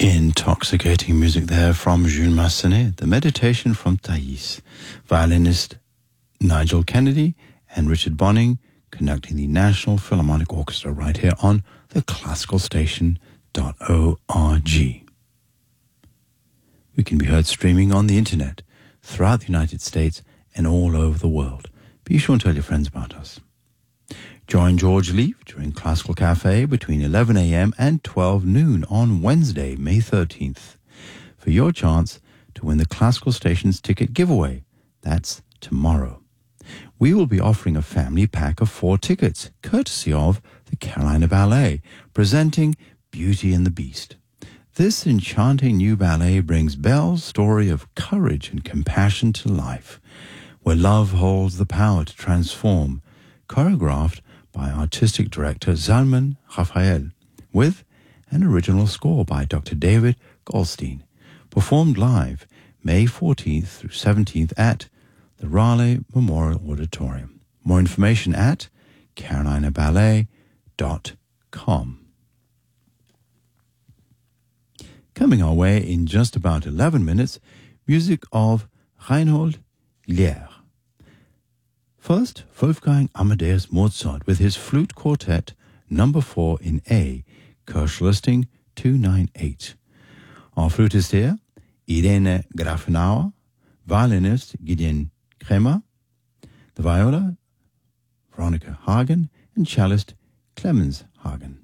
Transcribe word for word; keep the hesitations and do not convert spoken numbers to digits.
Intoxicating music there from Jules Massenet, the meditation from Thais, violinist Nigel Kennedy and Richard Bonning conducting the National Philharmonic Orchestra right here on the classical station dot org. We can be heard streaming on the internet throughout the United States and all over the world. Be sure and tell your friends about us. Join George Leaf during Classical Cafe between eleven a.m. and twelve noon on Wednesday, May thirteenth, for your chance to win the Classical Stations ticket giveaway. That's tomorrow. We will be offering a family pack of four tickets, courtesy of the Carolina Ballet, presenting Beauty and the Beast. This enchanting new ballet brings Belle's story of courage and compassion to life, where love holds the power to transform, choreographed by artistic director Zalman Raphael, with an original score by Doctor David Goldstein, performed live May fourteenth through seventeenth at the Raleigh Memorial Auditorium. More information at carolina ballet dot com. Coming our way in just about eleven minutes, music of Reinhold Lehr. First, Wolfgang Amadeus Mozart with his flute quartet number four in A, Kirsch listing two ninety-eight. Our flutist here, Irene Grafenauer, violinist Gideon Kremer, the viola, Veronica Hagen, and cellist Clemens Hagen.